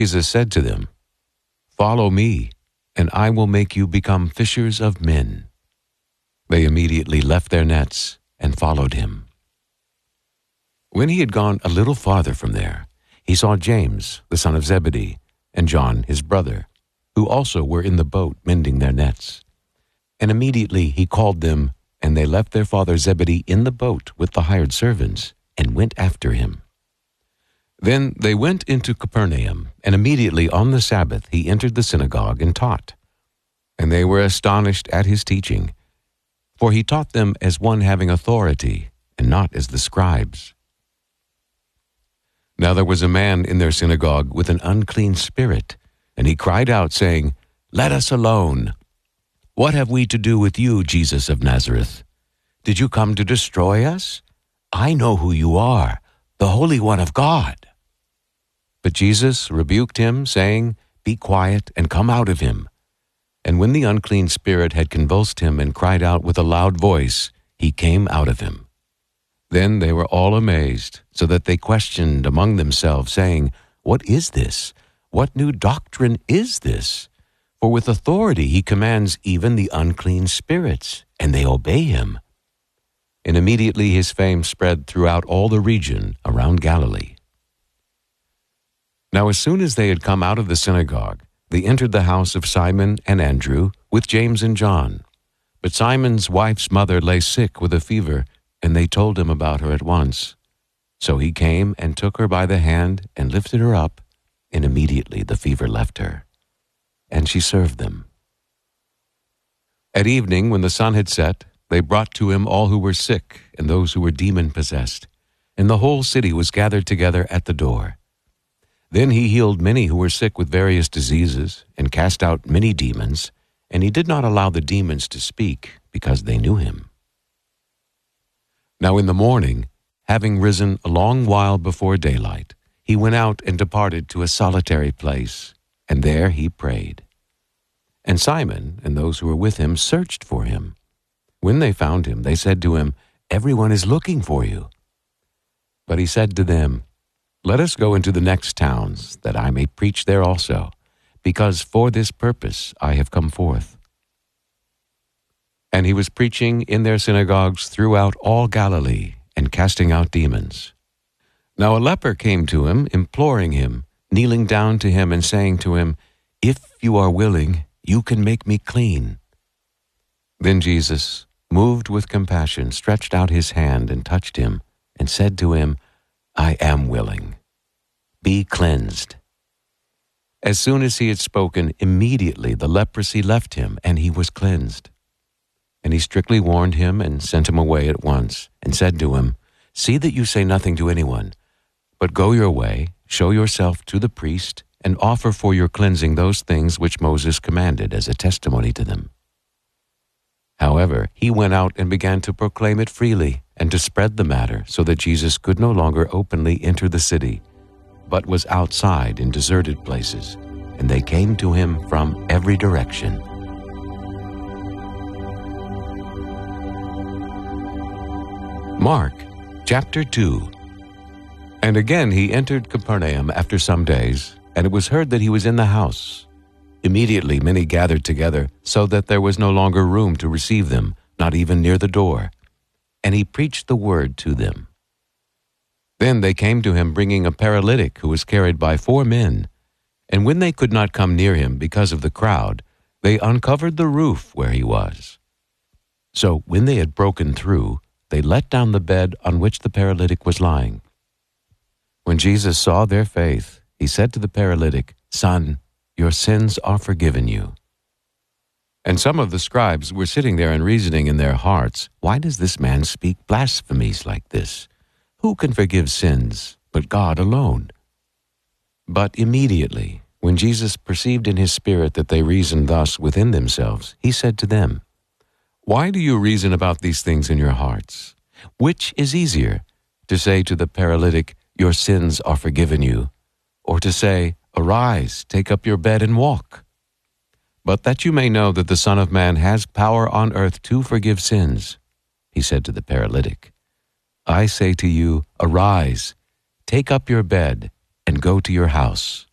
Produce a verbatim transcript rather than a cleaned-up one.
Jesus said to them, "Follow me, and I will make you become fishers of men." They immediately left their nets and followed him. When he had gone a little farther from there, he saw James, the son of Zebedee, and John, his brother, who also were in the boat mending their nets. And immediately he called them, and they left their father Zebedee in the boat with the hired servants, and went after him. Then they went into Capernaum, and immediately on the Sabbath he entered the synagogue and taught. And they were astonished at his teaching, for he taught them as one having authority, and not as the scribes. Now there was a man in their synagogue with an unclean spirit, and he cried out, saying, "Let us alone. What have we to do with you, Jesus of Nazareth? Did you come to destroy us? I know who you are, the Holy One of God." But Jesus rebuked him, saying, "Be quiet and come out of him." And when the unclean spirit had convulsed him and cried out with a loud voice, he came out of him. Then they were all amazed, so that they questioned among themselves, saying, "What is this? What new doctrine is this? For with authority he commands even the unclean spirits, and they obey him." And immediately his fame spread throughout all the region around Galilee. Now as soon as they had come out of the synagogue, they entered the house of Simon and Andrew with James and John. But Simon's wife's mother lay sick with a fever, and they told him about her at once. So he came and took her by the hand and lifted her up, and immediately the fever left her, and she served them. At evening, when the sun had set, they brought to him all who were sick and those who were demon-possessed, and the whole city was gathered together at the door. Then he healed many who were sick with various diseases, and cast out many demons, and he did not allow the demons to speak, because they knew him. Now in the morning, having risen a long while before daylight, he went out and departed to a solitary place, and there he prayed. And Simon and those who were with him searched for him. When they found him, they said to him, "Everyone is looking for you." But he said to them, "Let us go into the next towns, that I may preach there also, because for this purpose I have come forth." And he was preaching in their synagogues throughout all Galilee, and casting out demons. Now a leper came to him, imploring him, kneeling down to him and saying to him, "If you are willing, you can make me clean." Then Jesus, moved with compassion, stretched out his hand and touched him, and said to him, "I am willing. Be cleansed." As soon as he had spoken, immediately the leprosy left him, and he was cleansed. And he strictly warned him and sent him away at once, and said to him, "See that you say nothing to anyone, but go your way, show yourself to the priest, and offer for your cleansing those things which Moses commanded as a testimony to them." However, he went out and began to proclaim it freely, and to spread the matter, so that Jesus could no longer openly enter the city, but was outside in deserted places, and they came to him from every direction. Mark chapter two. And again he entered Capernaum after some days, and it was heard that he was in the house. Immediately many gathered together, so that there was no longer room to receive them, not even near the door. And he preached the word to them. Then they came to him bringing a paralytic who was carried by four men. And when they could not come near him because of the crowd, they uncovered the roof where he was. So when they had broken through, they let down the bed on which the paralytic was lying. When Jesus saw their faith, he said to the paralytic, "Son, your sins are forgiven you." And some of the scribes were sitting there and reasoning in their hearts, "Why does this man speak blasphemies like this? Who can forgive sins but God alone?" But immediately, when Jesus perceived in his spirit that they reasoned thus within themselves, he said to them, "Why do you reason about these things in your hearts? Which is easier, to say to the paralytic, 'Your sins are forgiven you,' or to say, 'Arise, take up your bed and walk'? But that you may know that the Son of Man has power on earth to forgive sins," he said to the paralytic, "I say to you, arise, take up your bed, and go to your house."